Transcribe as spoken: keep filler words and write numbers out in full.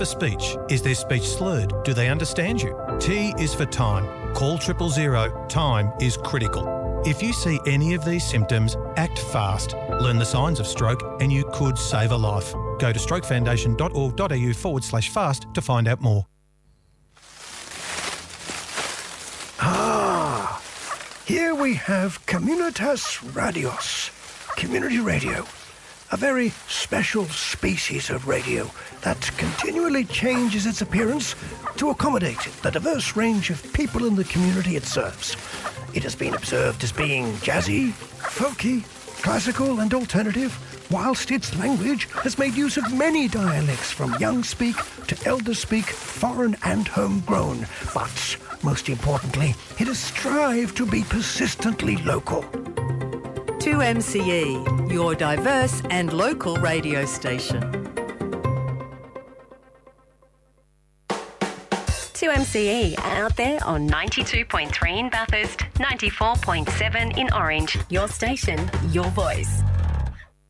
For speech. Is their speech slurred? Do they understand you? T is for time. Call triple zero. Time is critical. If you see any of these symptoms, act fast. Learn the signs of stroke and you could save a life. Go to strokefoundation.org.au forward slash fast to find out more. Ah, here we have Communitas Radios, community radio. A very special species of radio that continually changes its appearance to accommodate the diverse range of people in the community it serves. It has been observed as being jazzy, folky, classical and alternative, whilst its language has made use of many dialects from young speak to elder speak, foreign and homegrown. But most importantly, it has strived to be persistently local. two M C E, your diverse and local radio station. two M C E out there on ninety-two point three in Bathurst, ninety-four point seven in Orange. Your station, your voice.